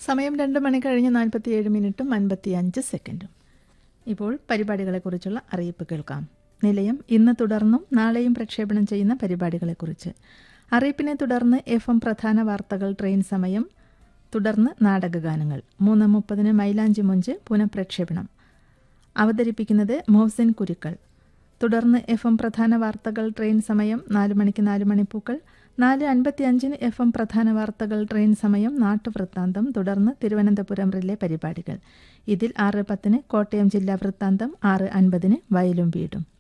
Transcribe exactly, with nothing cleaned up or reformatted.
സമയം രണ്ട് മണി കഴിഞ്ഞ് നാൽപ്പത്തിയേഴ് മിനിറ്റും അൻപത്തിയഞ്ച് സെക്കൻഡും. ഇപ്പോൾ പരിപാടികളെക്കുറിച്ചുള്ള അറിയിപ്പ് കേൾക്കാം. നിലയം ഇന്ന് തുടർന്നും നാളെയും പ്രക്ഷേപണം ചെയ്യുന്ന പരിപാടികളെക്കുറിച്ച് അറിയിപ്പിനെ തുടർന്ന് എഫ് എം പ്രധാന വാർത്തകൾ, ട്രെയിൻ സമയം, തുടർന്ന് നാടകഗാനങ്ങൾ. മൂന്ന് മുപ്പതിന് മൈലാഞ്ചി മുഞ്ച് പുനഃപ്രക്ഷേപണം. അവതരിപ്പിക്കുന്നത് മോഹ്സിൻ കുരുക്കൾ. തുടർന്ന് എഫ് എം പ്രധാന വാർത്തകൾ, ട്രെയിൻ സമയം, നാല് മണിക്ക് നാല് മണിപ്പൂക്കൾ. നാല് അൻപത്തി അഞ്ചിന് എഫ് എം പ്രധാന വാർത്തകൾ, ട്രെയിൻ സമയം, നാട്ടുവൃത്താന്തം. തുടർന്ന് തിരുവനന്തപുരം റിലേ പരിപാടികൾ. ഇതിൽ ആറ് പത്തിന് കോട്ടയം ജില്ലാ വൃത്താന്തം, ആറ് അൻപതിന് വയലും വീടും.